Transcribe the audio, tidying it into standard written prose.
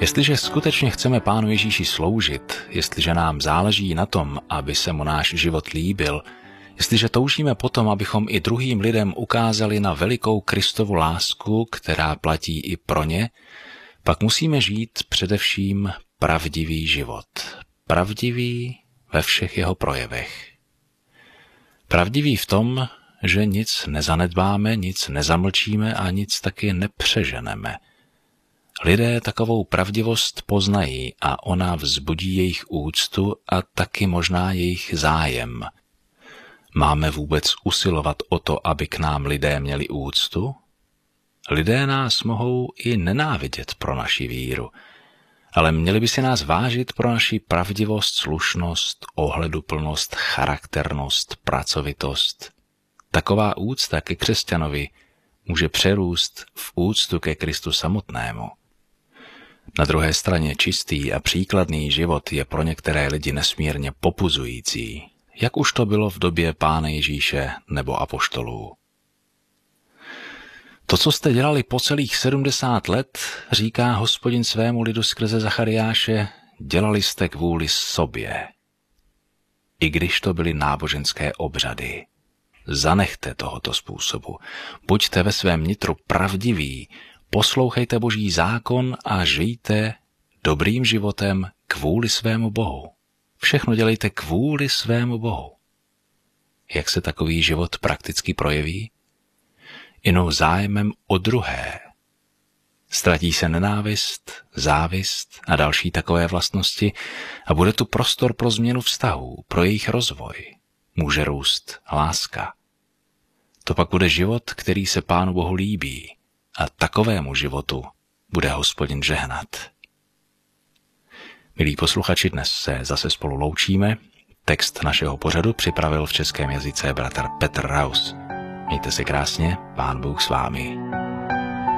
Jestliže skutečně chceme Pánu Ježíši sloužit, jestliže nám záleží na tom, aby se mu náš život líbil, jestliže toužíme potom, abychom i druhým lidem ukázali na velikou Kristovu lásku, která platí i pro ně, pak musíme žít především pravdivý život. Pravdivý ve všech jeho projevech. Pravdivý v tom, že nic nezanedbáme, nic nezamlčíme a nic taky nepřeženeme. Lidé takovou pravdivost poznají a ona vzbudí jejich úctu a taky možná jejich zájem. Máme vůbec usilovat o to, aby k nám lidé měli úctu? Lidé nás mohou i nenávidět pro naši víru, ale měli by si nás vážit pro naši pravdivost, slušnost, ohleduplnost, charakternost, pracovitost. Taková úcta ke křesťanovi může přerůst v úctu ke Kristu samotnému. Na druhé straně čistý a příkladný život je pro některé lidi nesmírně popuzující, jak už to bylo v době Pána Ježíše nebo apoštolů. To, co jste dělali po celých 70 let, říká Hospodin svému lidu skrze Zachariáše, dělali jste kvůli sobě. I když to byly náboženské obřady. Zanechte tohoto způsobu. Buďte ve svém nitru pravdiví, poslouchejte Boží zákon a žijte dobrým životem kvůli svému Bohu. Všechno dělejte kvůli svému Bohu. Jak se takový život prakticky projeví? Jinou zájmem o druhé. Ztratí se nenávist, závist a další takové vlastnosti a bude tu prostor pro změnu vztahů, pro jejich rozvoj. Může růst láska. To pak bude život, který se Pánu Bohu líbí a takovému životu bude Hospodin žehnat. Milí posluchači, dnes se zase spolu loučíme. Text našeho pořadu připravil v českém jazyce bratr Petr Raus. Mějte se krásně, Pán Bůh s vámi.